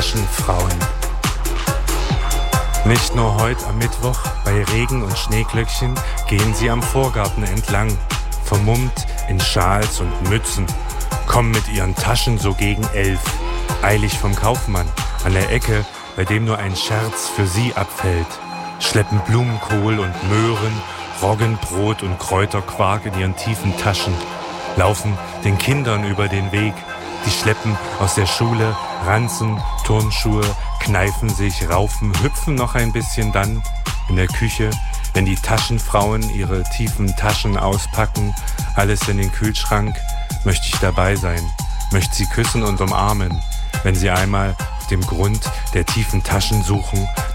Taschenfrauen. Nicht nur heute am Mittwoch, bei Regen und Schneeglöckchen gehen sie am Vorgarten entlang, vermummt in Schals und Mützen, kommen mit ihren Taschen so gegen 11, eilig vom Kaufmann, an der Ecke, bei dem nur ein Scherz für sie abfällt, schleppen Blumenkohl und Möhren, Roggenbrot und Kräuterquark in ihren tiefen Taschen, laufen den Kindern über den Weg, die schleppen aus der Schule Ranzen, Turnschuhe, kneifen sich, raufen, hüpfen noch ein bisschen dann in der Küche, wenn die Taschenfrauen ihre tiefen Taschen auspacken, alles in den Kühlschrank, möchte ich dabei sein, möchte sie küssen und umarmen, wenn sie einmal auf dem Grund der tiefen Taschen suchen,